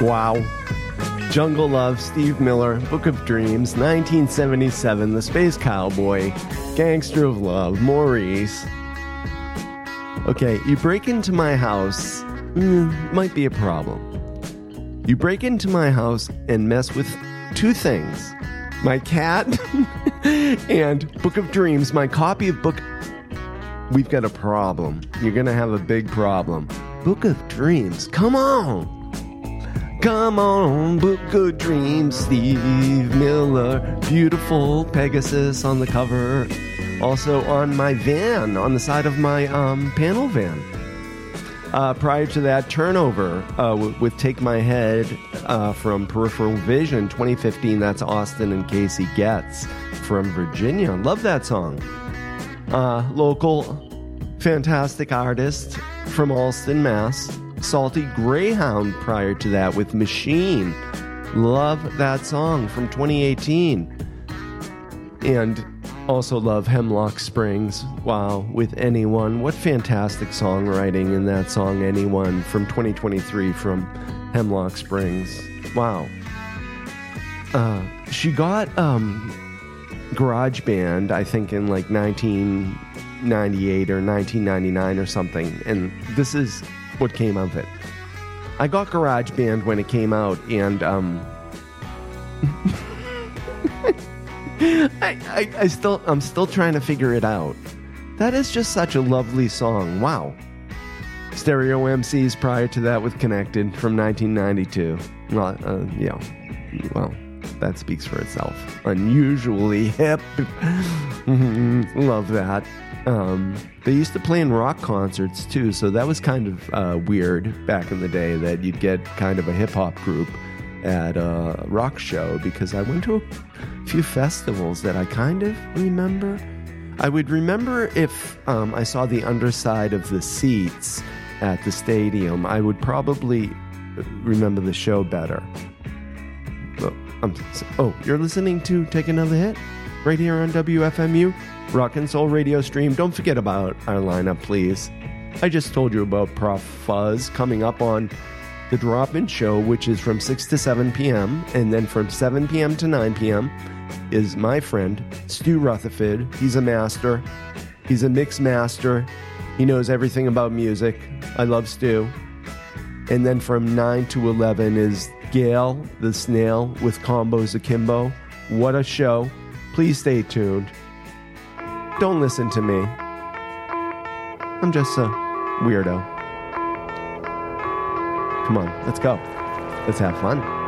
Wow. Jungle Love, Steve Miller, Book of Dreams, 1977, The Space Cowboy, Gangster of Love, Maurice. Okay, you break into my house, might be a problem. You break into my house and mess with two things. My cat and Book of Dreams, my copy of Book... We've got a problem. You're going to have a big problem. Book of Dreams, come on. Come on, Book of Dreams, Steve Miller. Beautiful Pegasus on the cover. Also on my van, on the side of my panel van. Prior to that, Turnover with Take My Head from Peripheral Vision, 2015. That's Austin and Casey Getz from Virginia. Love that song. Local, fantastic artist from Allston, Mass. Salty Greyhound prior to that with Machine. Love that song from 2018. And also love Hemlock Springs. Wow, with Anyone. What fantastic songwriting in that song, Anyone, from 2023 from Hemlock Springs. Wow. She got GarageBand, I think, in like 1998 or 1999 or something. And this is what came of it. I got GarageBand when it came out, and I'm still trying to figure it out. That is just such a lovely song. Wow. Stereo MCs prior to that with Connected from 1992. Well, that speaks for itself. Unusually hip. Love that. They used to play in rock concerts too, so that was kind of weird back in the day that you'd get kind of a hip-hop group at a rock show, because I went to a few festivals that I kind of remember. I would remember if I saw the underside of the seats at the stadium. I would probably remember the show better. You're listening to Take Another Hit right here on WFMU, Rock and Soul Radio Stream. Don't forget about our lineup, please. I just told you about Prof Fuzz coming up on the Drop-In Show, which is from 6 to 7 p.m. And then from 7 p.m. to 9 p.m. is my friend, Stu Rutherford. He's a master. He's a mix master. He knows everything about music. I love Stu. And then from 9 to 11 is Gail the Snail with Combos Akimbo. What a show. Please stay tuned. Don't listen to me. I'm just a weirdo. Come on, let's go. Let's have fun.